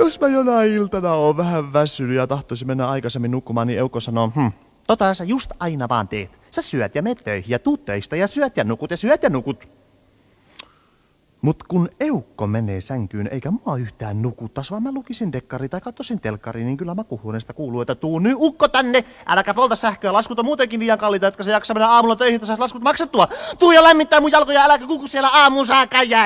Jos mä jonain iltana oon vähän väsynyt ja tahtoisin mennä aikaisemmin nukkumaan, niin Eukko sanoo, tota sä just aina vaan teet. Sä syöt ja menet töihin ja tuut töistä ja syöt ja nukut ja syöt ja nukut. Mut kun Eukko menee sänkyyn eikä mua yhtään nukuttas, vaan mä lukisin dekkari tai katsoisin telkkari, niin kyllä makuuhuoneesta kuuluu, että tuu nyt ukko tänne, äläkä polta sähköä, laskut on muutenkin liian kalliita, etkä se jaksa mennä aamulla töihin, että saisi laskut maksettua. Tuu ja lämmittää mun jalkoja, äläkä kuku siellä aamuun saakka jää.